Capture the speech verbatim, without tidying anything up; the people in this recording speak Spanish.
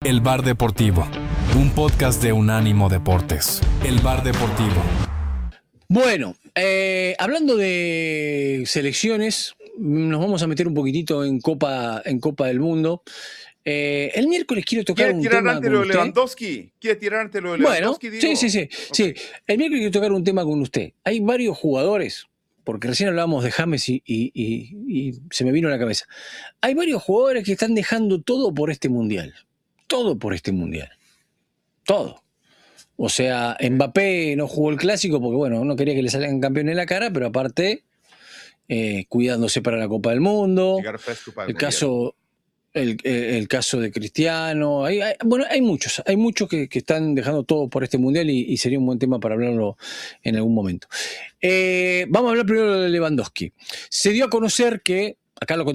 El Bar Deportivo, un podcast de Unánimo Deportes. El Bar Deportivo. Bueno, eh, hablando de selecciones, nos vamos a meter un poquitito en Copa, en Copa del Mundo. Eh, el miércoles quiero tocar ¿Quiere un tirar tema ante con lo de usted. Lewandowski? ¿Quiere tirar ante lo de Bueno, Lewandowski? sí, Digo? sí, sí, Okay. sí. El miércoles quiero tocar un tema con usted. Hay varios jugadores, porque recién hablábamos de James y, y, y, y se me vino a la cabeza. Hay varios jugadores que están dejando todo por este mundial. Todo por este mundial. Todo. O sea, Mbappé no jugó el clásico porque, bueno, no quería que le salgan campeón en la cara, pero aparte, eh, cuidándose para la Copa del Mundo. Llegar fresco para el, El mundial. caso, el, el caso de Cristiano. Hay, hay, bueno, hay muchos, hay muchos que, que están dejando todo por este mundial y, y sería un buen tema para hablarlo en algún momento. Eh, vamos a hablar primero de Lewandowski. Se dio a conocer que, acá lo